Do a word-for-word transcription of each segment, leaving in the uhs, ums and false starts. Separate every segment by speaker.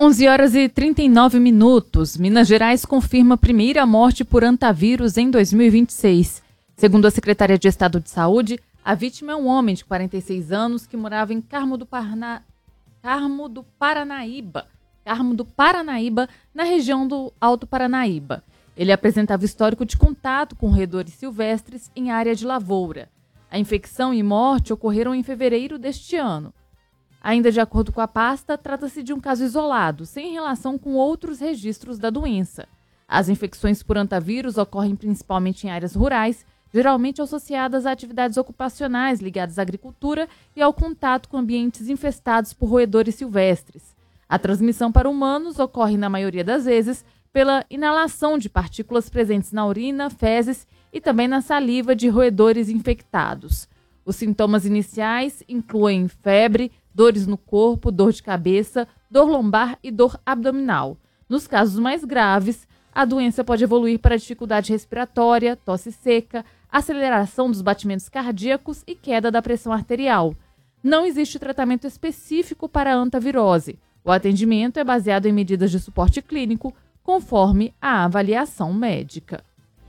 Speaker 1: onze horas e trinta e nove minutos. Minas Gerais confirma a primeira morte por hantavírus em dois mil e vinte e seis. Segundo a Secretaria de Estado de Saúde, a vítima é um homem de quarenta e seis anos que morava em Carmo do, Parna... Carmo do Paranaíba, Carmo do Paranaíba, na região do Alto Paranaíba. Ele apresentava histórico de contato com roedores silvestres em área de lavoura. A infecção e morte ocorreram em fevereiro deste ano. Ainda de acordo com a pasta, trata-se de um caso isolado, sem relação com outros registros da doença. As infecções por hantavírus ocorrem principalmente em áreas rurais, geralmente associadas a atividades ocupacionais ligadas à agricultura e ao contato com ambientes infestados por roedores silvestres. A transmissão para humanos ocorre, na maioria das vezes, pela inalação de partículas presentes na urina, fezes e também na saliva de roedores infectados. Os sintomas iniciais incluem febre, dores no corpo, dor de cabeça, dor lombar e dor abdominal. Nos casos mais graves, a doença pode evoluir para dificuldade respiratória, tosse seca, aceleração dos batimentos cardíacos e queda da pressão arterial. Não existe tratamento específico para a hantavirose. O atendimento é baseado em medidas de suporte clínico, conforme a avaliação médica.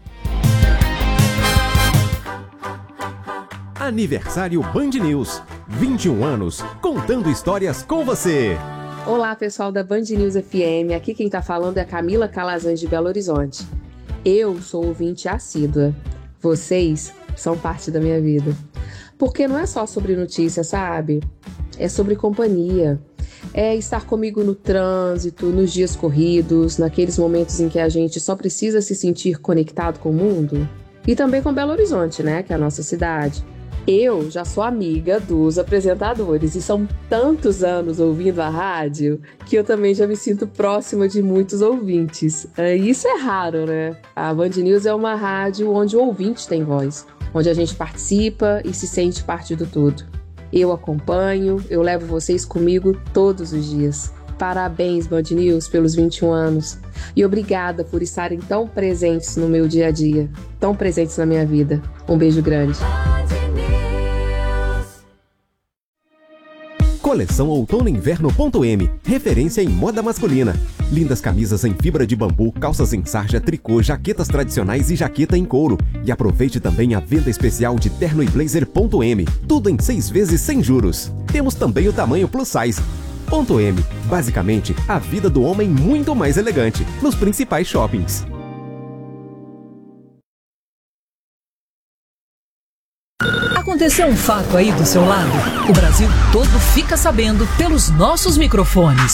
Speaker 2: Aniversário Band News. vinte e um anos, contando histórias com você.
Speaker 3: Olá, pessoal da Band News F M. Aqui quem tá falando é a Camila Calazans de Belo Horizonte. Eu sou ouvinte assídua. Vocês são parte da minha vida. Porque não é só sobre notícia, sabe? É sobre companhia. É estar comigo no trânsito, nos dias corridos, naqueles momentos em que a gente só precisa se sentir conectado com o mundo. E também com Belo Horizonte, né? Que é a nossa cidade. Eu já sou amiga dos apresentadores e são tantos anos ouvindo a rádio que eu também já me sinto próxima de muitos ouvintes. Isso é raro, né? A Band News é uma rádio onde o ouvinte tem voz, onde a gente participa e se sente parte do todo. Eu acompanho, eu levo vocês comigo todos os dias. Parabéns, Band News, pelos vinte e um anos. E obrigada por estarem tão presentes no meu dia a dia, tão presentes na minha vida. Um beijo grande.
Speaker 2: Coleção Outono Inverno.m, referência em moda masculina. Lindas camisas em fibra de bambu, calças em sarja, tricô, jaquetas tradicionais e jaqueta em couro. E aproveite também a venda especial de terno e blazer.m, tudo em seis vezes sem juros. Temos também o tamanho plus size. Ponto M, basicamente a vida do homem muito mais elegante, nos principais shoppings.
Speaker 4: Aconteceu um fato aí do seu lado? O Brasil todo fica sabendo pelos nossos microfones.